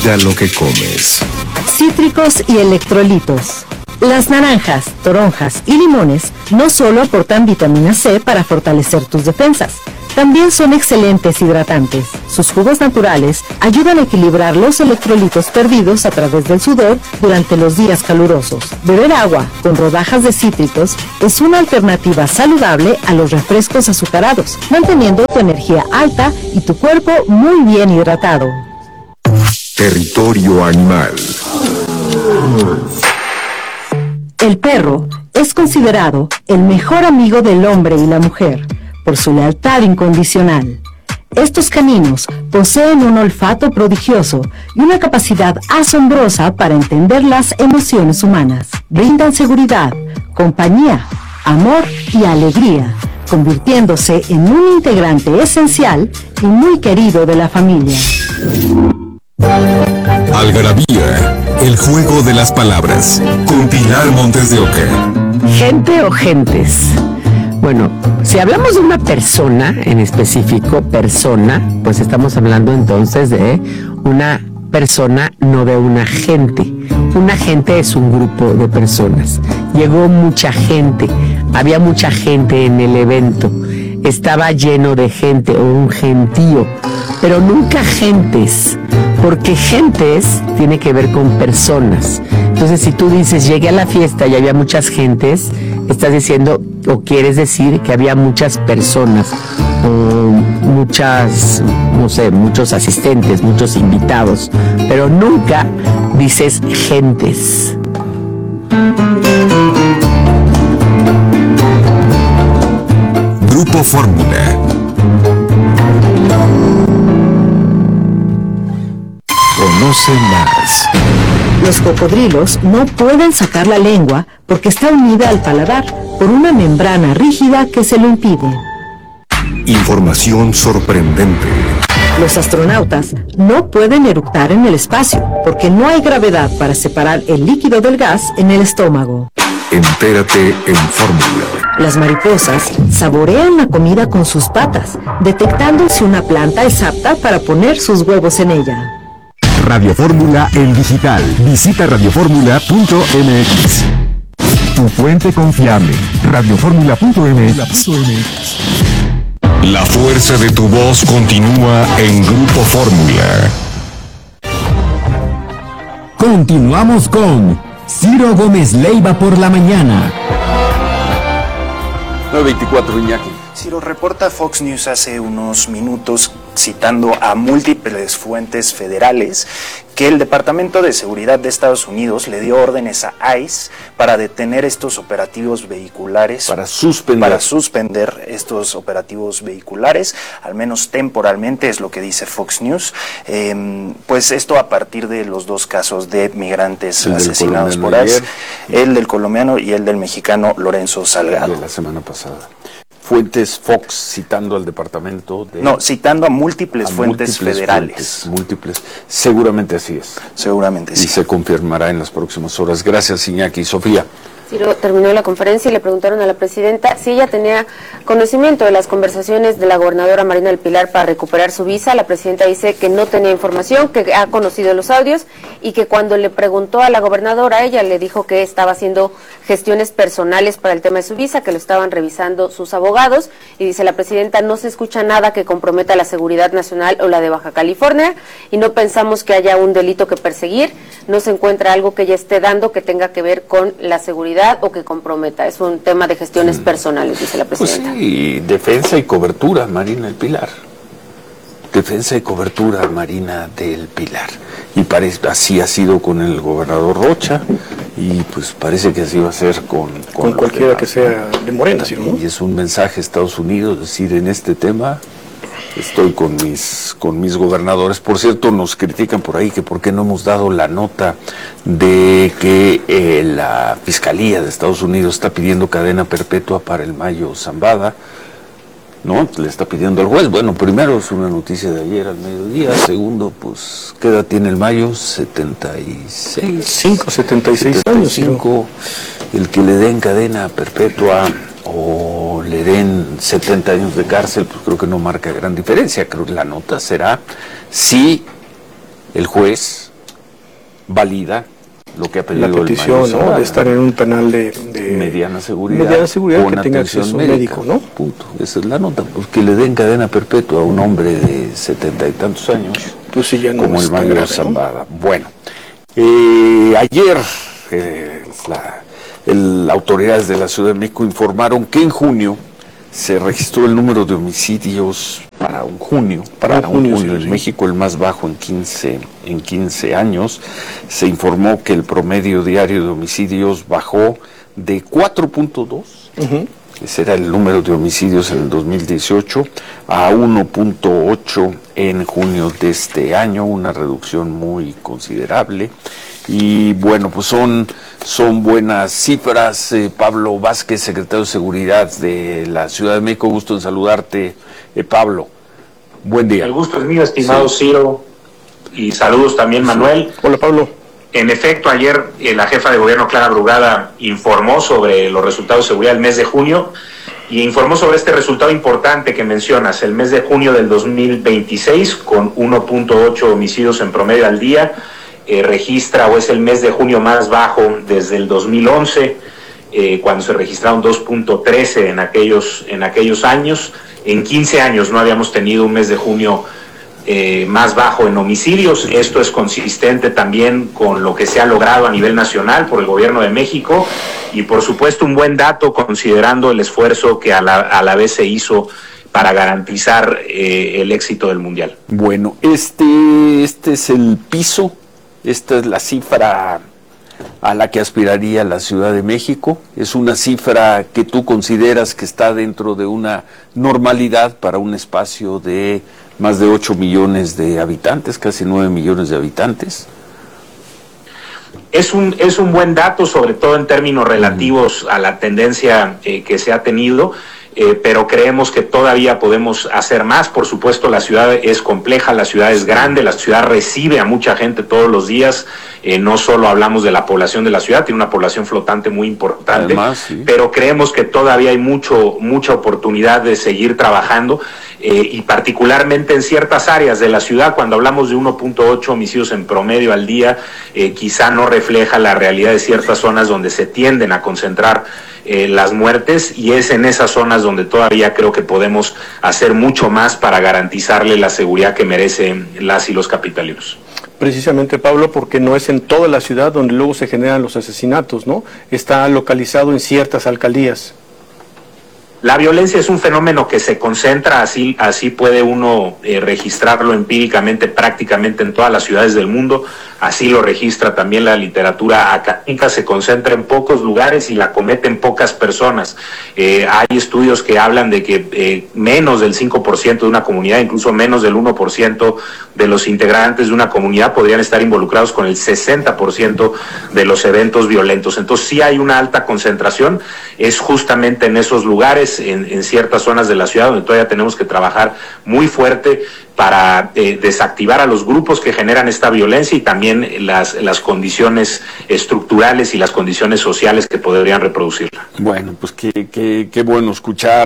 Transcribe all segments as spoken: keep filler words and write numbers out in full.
Cuida lo que comes. Cítricos y electrolitos. Las naranjas, toronjas y limones no solo aportan vitamina C para fortalecer tus defensas, también son excelentes hidratantes. Sus jugos naturales ayudan a equilibrar los electrolitos perdidos a través del sudor durante los días calurosos. Beber agua con rodajas de cítricos es una alternativa saludable a los refrescos azucarados, manteniendo tu energía alta y tu cuerpo muy bien hidratado. Territorio animal. El perro es considerado el mejor amigo del hombre y la mujer por su lealtad incondicional. Estos caninos poseen un olfato prodigioso y una capacidad asombrosa para entender las emociones humanas. Brindan seguridad, compañía, amor y alegría, convirtiéndose en un integrante esencial y muy querido de la familia. Algarabía, el juego de las palabras, con Pilar Montes de Oca. ¿Gente o gentes? Bueno, si hablamos de una persona en específico, persona, pues estamos hablando entonces de una persona, no de una gente. Una gente es un grupo de personas. Llegó mucha gente, había mucha gente en el evento, estaba lleno de gente o un gentío, pero nunca gentes, porque gentes tiene que ver con personas. Entonces, si tú dices, llegué a la fiesta y había muchas gentes, estás diciendo o quieres decir que había muchas personas, o muchas, no sé, muchos asistentes, muchos invitados, pero nunca dices gentes. Grupo Fórmula. Conoce más. Los cocodrilos no pueden sacar la lengua porque está unida al paladar por una membrana rígida que se lo impide. Información sorprendente. Los astronautas no pueden eructar en el espacio porque no hay gravedad para separar el líquido del gas en el estómago. Entérate en Fórmula. Las mariposas saborean la comida con sus patas, detectando si una planta es apta para poner sus huevos en ella. Radio Fórmula en digital. Visita radio fórmula punto m x. Tu fuente confiable. radio fórmula punto m x. La fuerza de tu voz continúa en Grupo Fórmula. Continuamos con Ciro Gómez Leiva por la mañana. nueve veinticuatro, Iñaki. Ciro, reporta Fox News hace unos minutos, citando a múltiples fuentes federales, que el Departamento de Seguridad de Estados Unidos le dio órdenes a ICE para detener estos operativos vehiculares. Para suspender. Para suspender estos operativos vehiculares, al menos temporalmente, es lo que dice Fox News. Eh, pues esto a partir de los dos casos de migrantes el asesinados por ICE, el del colombiano y el del mexicano Lorenzo Salgado. De la semana pasada. Fuentes Fox citando al departamento de... No, citando a múltiples a fuentes múltiples federales. Fuentes, múltiples. Seguramente así es. Seguramente sí. Y se confirmará en las próximas horas. Gracias, Iñaki. Sofía. Ciro terminó la conferencia y le preguntaron a la presidenta si ella tenía conocimiento de las conversaciones de la gobernadora Marina del Pilar para recuperar su visa. La presidenta dice que no tenía información, que ha conocido los audios y que cuando le preguntó a la gobernadora, ella le dijo que estaba haciendo gestiones personales para el tema de su visa, que lo estaban revisando sus abogados, y dice la presidenta, no se escucha nada que comprometa la seguridad nacional o la de Baja California y no pensamos que haya un delito que perseguir, no se encuentra algo que ella esté dando que tenga que ver con la seguridad o que comprometa, es un tema de gestiones personales, dice la presidenta. Pues sí, defensa y cobertura, Marina del Pilar. Defensa y cobertura, Marina del Pilar. Y parece, así ha sido con el gobernador Rocha, y pues parece que así va a ser con... Con, con cualquiera que sea de Morena, ¿sí, no? Y es un mensaje a Estados Unidos, decir, en este tema estoy con mis con mis gobernadores. Por cierto, nos critican por ahí que por qué no hemos dado la nota de que eh, la Fiscalía de Estados Unidos está pidiendo cadena perpetua para el Mayo Zambada, ¿no? Le está pidiendo al juez. Bueno, primero es una noticia de ayer al mediodía. Segundo, pues, ¿qué edad tiene el Mayo? setenta y seis. cinco, setenta y seis años. cinco, el que le den cadena perpetua o le den setenta años de cárcel, pues creo que no marca gran diferencia. Creo que la nota será si el juez valida lo que ha pedido la petición, el ¿no? De estar en un penal de, de mediana seguridad, mediana seguridad con que tenga atención acceso médica, médico, ¿no? Punto. Esa es la nota, pues que le den cadena perpetua a un hombre de setenta y tantos años, pues sí, ya no como es el tan Mario grave, Zambada. ¿No? Bueno, eh, ayer eh, la, el, autoridades de la Ciudad de México informaron que en junio se registró el número de homicidios para un junio, para, para un junio, junio sí, en sí. México el más bajo en quince, en quince años. Se informó que el promedio diario de homicidios bajó de cuatro punto dos, uh-huh. ese era el número de homicidios en el dos mil dieciocho, a uno punto ocho en junio de este año, una reducción muy considerable. Y bueno, pues son, son buenas cifras. Eh, Pablo Vázquez, secretario de Seguridad de la Ciudad de México, gusto en saludarte, eh, Pablo. Buen día. El gusto es mío, estimado sí. Ciro, y saludos también, Manuel. Sí. Hola, Pablo. En efecto, ayer eh, la jefa de gobierno, Clara Brugada, informó sobre los resultados de seguridad del mes de junio y informó sobre este resultado importante que mencionas, el mes de junio del dos mil veintiséis, con uno punto ocho homicidios en promedio al día. Eh, registra o es el mes de junio más bajo desde el dos mil once, eh, cuando se registraron dos punto trece en aquellos, en aquellos años. En quince años no habíamos tenido un mes de junio eh, más bajo en homicidios. Esto es consistente también con lo que se ha logrado a nivel nacional por el gobierno de México y por supuesto un buen dato considerando el esfuerzo que a la, a la vez se hizo para garantizar eh, el éxito del Mundial. Bueno, este, este es el piso. Esta es la cifra a la que aspiraría la Ciudad de México. Es una cifra que tú consideras que está dentro de una normalidad para un espacio de más de ocho millones de habitantes, casi nueve millones de habitantes. Es un, es un buen dato, sobre todo en términos relativos a la tendencia eh, que se ha tenido. Eh, pero creemos que todavía podemos hacer más. Por supuesto, la ciudad es compleja, la ciudad es grande, la ciudad recibe a mucha gente todos los días. Eh, no solo hablamos de la población de la ciudad, tiene una población flotante muy importante, además, sí. Pero creemos que todavía hay mucho, mucha oportunidad de seguir trabajando eh, y particularmente en ciertas áreas de la ciudad. Cuando hablamos de uno punto ocho homicidios en promedio al día, eh, quizá no refleja la realidad de ciertas zonas donde se tienden a concentrar Eh, las muertes, y es en esas zonas donde todavía creo que podemos hacer mucho más para garantizarle la seguridad que merecen las y los capitalinos. Precisamente, Pablo, porque no es en toda la ciudad donde luego se generan los asesinatos, ¿no? Está localizado en ciertas alcaldías. La violencia es un fenómeno que se concentra, así, así puede uno eh, registrarlo empíricamente prácticamente en todas las ciudades del mundo, así lo registra también la literatura académica, se concentra en pocos lugares y la cometen pocas personas. Eh, hay estudios que hablan de que eh, menos del cinco por ciento de una comunidad, incluso menos del uno por ciento de los integrantes de una comunidad podrían estar involucrados con el sesenta por ciento de los eventos violentos. Entonces sí hay una alta concentración, es justamente en esos lugares, En, en ciertas zonas de la ciudad donde todavía tenemos que trabajar muy fuerte para eh, desactivar a los grupos que generan esta violencia y también las, las condiciones estructurales y las condiciones sociales que podrían reproducirla. Bueno, pues qué, qué, qué bueno escuchar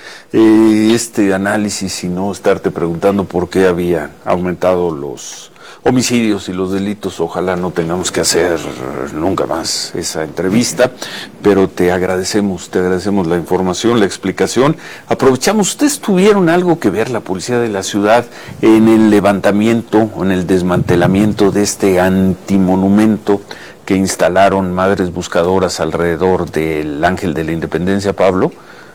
eh, este análisis y no estarte preguntando por qué habían aumentado los homicidios y los delitos. Ojalá no tengamos que hacer nunca más esa entrevista, pero te agradecemos, te agradecemos la información, la explicación. Aprovechamos, ¿ustedes tuvieron algo que ver, la policía de la ciudad, en el levantamiento, en el desmantelamiento de este antimonumento que instalaron Madres Buscadoras alrededor del Ángel de la Independencia, Pablo?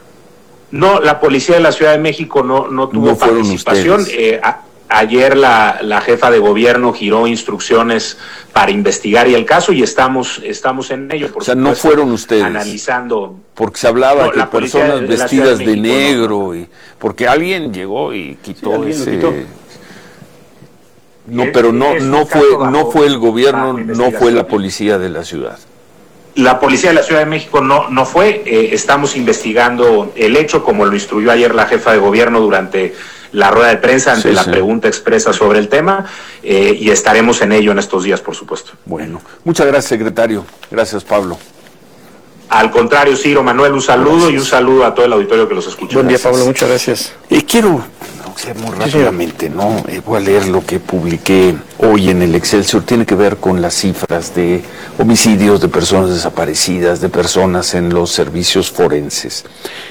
No, la policía de la Ciudad de México no, no tuvo no participación. Eh, a, ayer la, la jefa de gobierno giró instrucciones para investigar y el caso y estamos estamos en ello. Por o sea, no fueron ustedes analizando. Porque se hablaba no, que personas de, de vestidas de, México, de negro, no. y porque alguien llegó y quitó sí, ese. Quitó. No, es, pero no no fue no fue el gobierno, no fue la policía de la ciudad. La policía de la Ciudad de México no no fue. Eh, estamos investigando el hecho, como lo instruyó ayer la jefa de gobierno durante la rueda de prensa ante sí, la sí. pregunta expresa sobre el tema, eh, y estaremos en ello en estos días, por supuesto. Bueno, muchas gracias, secretario. Gracias, Pablo. Al contrario, Ciro, Manuel, un saludo gracias. Y un saludo a todo el auditorio que los escucha. Buen día, Pablo, muchas gracias. Eh, quiero Sí, muy rápidamente, ¿no? Eh, voy a leer lo que publiqué hoy en el Excelsior. Tiene que ver con las cifras de homicidios, de personas desaparecidas, de personas en los servicios forenses.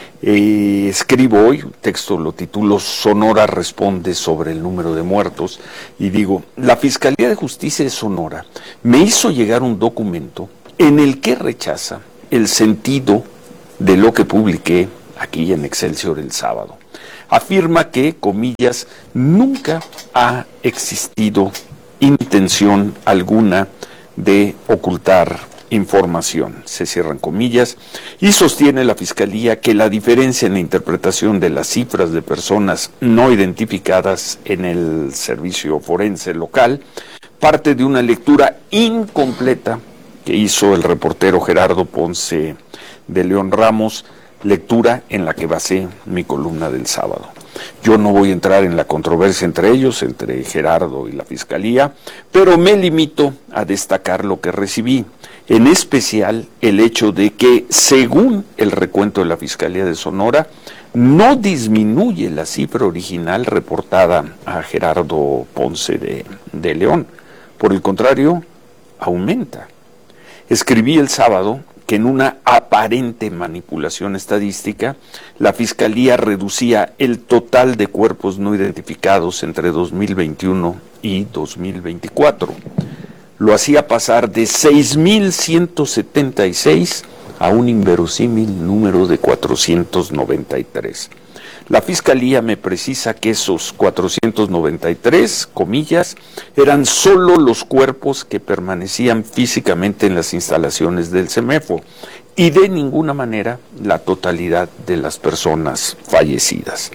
Eh, escribo hoy, texto lo titulo Sonora responde sobre el número de muertos, y digo, la Fiscalía de Justicia de Sonora me hizo llegar un documento en el que rechaza el sentido de lo que publiqué aquí en Excelsior el sábado. Afirma que, comillas, nunca ha existido intención alguna de ocultar información, se cierran comillas, y sostiene la Fiscalía que la diferencia en la interpretación de las cifras de personas no identificadas en el servicio forense local parte de una lectura incompleta que hizo el reportero Gerardo Ponce de León Ramos, lectura en la que basé mi columna del sábado. Yo no voy a entrar en la controversia entre ellos, entre Gerardo y la Fiscalía, pero me limito a destacar lo que recibí, en especial el hecho de que, según el recuento de la Fiscalía de Sonora, no disminuye la cifra original reportada a Gerardo Ponce de, de León. Por el contrario, aumenta. Escribí el sábado que en una aparente manipulación estadística, la Fiscalía reducía el total de cuerpos no identificados entre dos mil veintiuno y dos mil veinticuatro. Lo hacía pasar de seis mil ciento setenta y seis a un inverosímil número de cuatrocientos noventa y tres. La Fiscalía me precisa que esos cuatrocientos noventa y tres, comillas, eran solo los cuerpos que permanecían físicamente en las instalaciones del CEMEFO y de ninguna manera la totalidad de las personas fallecidas.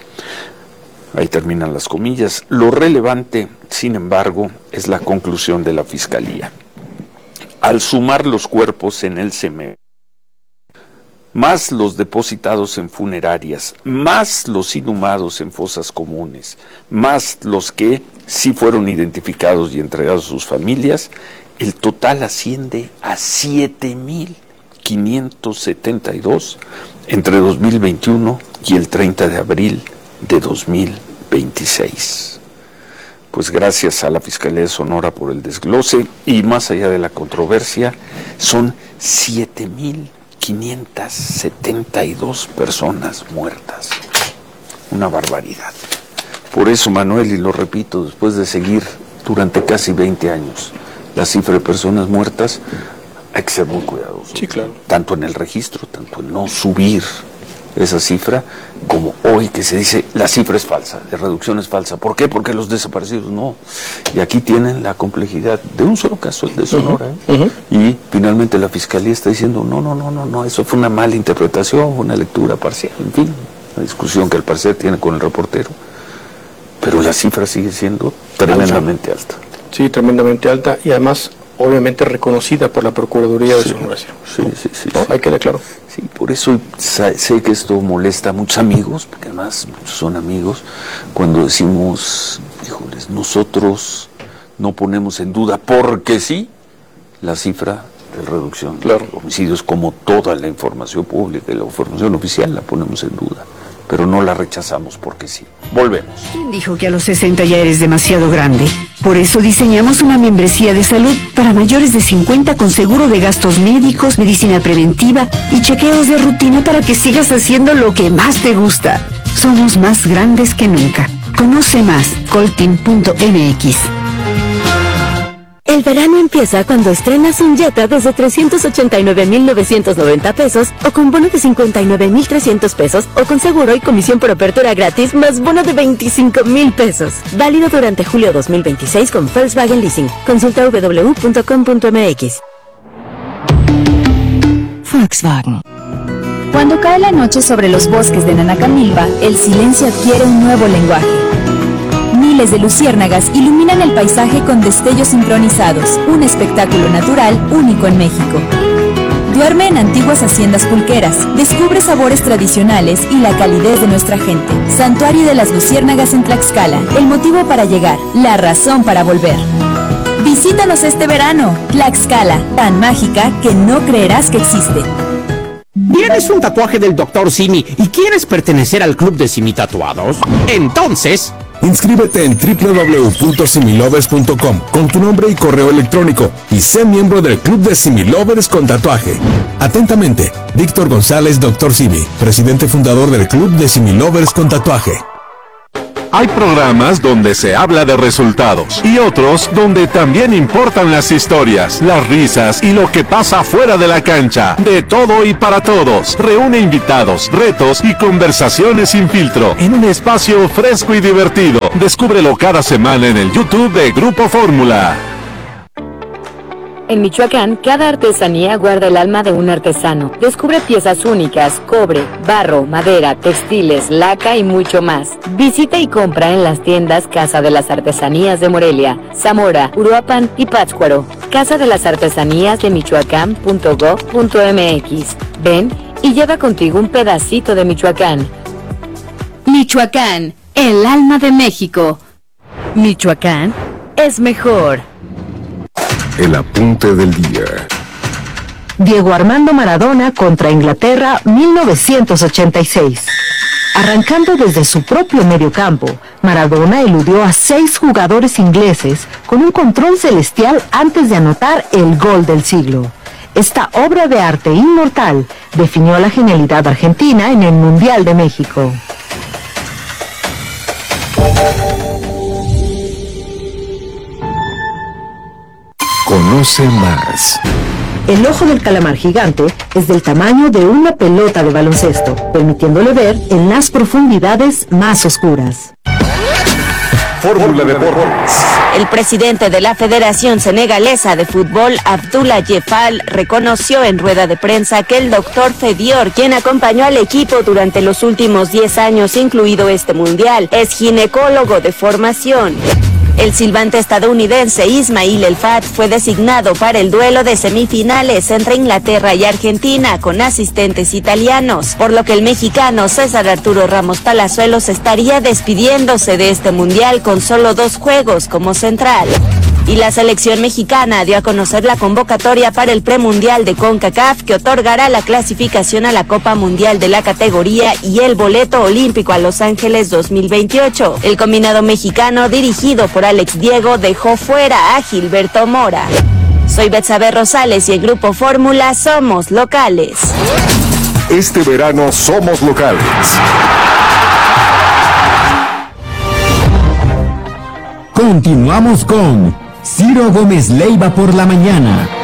Ahí terminan las comillas. Lo relevante, sin embargo, es la conclusión de la Fiscalía. Al sumar los cuerpos en el CEMEFO, más los depositados en funerarias, más los inhumados en fosas comunes, más los que sí fueron identificados y entregados a sus familias, el total asciende a siete mil quinientos setenta y dos entre dos mil veintiuno y el treinta de abril de dos mil veintiséis. Pues gracias a la Fiscalía de Sonora por el desglose, y más allá de la controversia, son siete mil quinientas setenta y dos personas muertas. Una barbaridad. Por eso, Manuel, y lo repito, después de seguir durante casi veinte años la cifra de personas muertas, hay que ser muy cuidadosos. Sí, claro. Tanto en el registro, tanto en no subir esa cifra, como hoy que se dice la cifra es falsa, de reducción es falsa. ¿Por qué? Porque los desaparecidos no. Y aquí tienen la complejidad de un solo caso, el de Sonora. ¿eh? Uh-huh. Y finalmente la Fiscalía está diciendo, no, no, no, no, no, eso fue una mala interpretación, una lectura parcial, en fin, una discusión que al parecer tiene con el reportero. Pero la cifra sigue siendo tremendamente alta. Sí, tremendamente alta, y además obviamente reconocida por la Procuraduría de sí, Sonora. Sí, sí, sí, ¿no? sí. Hay que dejar claro. Sí, por eso sé que esto molesta a muchos amigos, porque además muchos son amigos, cuando decimos, híjoles, nosotros no ponemos en duda, porque sí, la cifra de reducción claro. de homicidios, como toda la información pública y la información oficial, la ponemos en duda, pero no la rechazamos porque sí. Volvemos. ¿Quién dijo que a los sesenta ya eres demasiado grande? Por eso diseñamos una membresía de salud para mayores de cincuenta con seguro de gastos médicos, medicina preventiva y chequeos de rutina para que sigas haciendo lo que más te gusta. Somos más grandes que nunca. Conoce más, coltin punto m x. El verano empieza cuando estrenas un Jetta desde trescientos ochenta y nueve mil novecientos noventa pesos o con bono de cincuenta y nueve mil trescientos pesos o con seguro y comisión por apertura gratis más bono de veinticinco mil pesos. Válido durante julio dos mil veintiséis con Volkswagen Leasing. Consulta w w w punto com punto m x. Volkswagen. Cuando cae la noche sobre los bosques de Nanacamilpa, el silencio adquiere un nuevo lenguaje. Miles de luciérnagas iluminan el paisaje con destellos sincronizados, un espectáculo natural único en México. Duerme en antiguas haciendas pulqueras, descubre sabores tradicionales y la calidez de nuestra gente. Santuario de las Luciérnagas en Tlaxcala, el motivo para llegar, la razón para volver. Visítanos este verano, Tlaxcala, tan mágica que no creerás que existe. ¿Tienes un tatuaje del doctor Simi y quieres pertenecer al club de Simi Tatuados? Entonces, Inscríbete en doble u doble u doble u punto similovers punto com con tu nombre y correo electrónico y sé miembro del Club de Similovers con tatuaje. Atentamente, Víctor González, doctor Simi, presidente fundador del Club de Similovers con tatuaje. Hay programas donde se habla de resultados y otros donde también importan las historias, las risas y lo que pasa fuera de la cancha. De todo y para todos. Reúne invitados, retos y conversaciones sin filtro en un espacio fresco y divertido. Descúbrelo cada semana en el YouTube de Grupo Fórmula. En Michoacán, cada artesanía guarda el alma de un artesano. Descubre piezas únicas, cobre, barro, madera, textiles, laca y mucho más. Visita y compra en las tiendas Casa de las Artesanías de Morelia, Zamora, Uruapan y Pátzcuaro. Casa de las Artesanías de Michoacán punto gob punto m x. Ven y lleva contigo un pedacito de Michoacán. Michoacán, el alma de México. Michoacán es mejor. El apunte del día. Diego Armando Maradona contra Inglaterra mil novecientos ochenta y seis. Arrancando desde su propio mediocampo, Maradona eludió a seis jugadores ingleses con un control celestial antes de anotar el gol del siglo. Esta obra de arte inmortal definió la genialidad argentina en el Mundial de México. Conoce más. El ojo del calamar gigante es del tamaño de una pelota de baloncesto, permitiéndole ver en las profundidades más oscuras. Fórmula Deportes. El presidente de la Federación Senegalesa de Fútbol, Abdoulaye Fall, reconoció en rueda de prensa que el doctor Fedior, quien acompañó al equipo durante los últimos diez años, incluido este mundial, es ginecólogo de formación. El silbante estadounidense Ismail El Fat fue designado para el duelo de semifinales entre Inglaterra y Argentina con asistentes italianos, por lo que el mexicano César Arturo Ramos Palazuelos estaría despidiéndose de este mundial con solo dos juegos como central. Y la selección mexicana dio a conocer la convocatoria para el premundial de CONCACAF que otorgará la clasificación a la Copa Mundial de la categoría y el boleto olímpico a Los Ángeles dos mil veintiocho. El combinado mexicano, dirigido por Alex Diego, dejó fuera a Gilberto Mora. Soy Betsabe Rosales y el Grupo Fórmula somos locales. Este verano somos locales. Continuamos con Ciro Gómez Leiva por la mañana.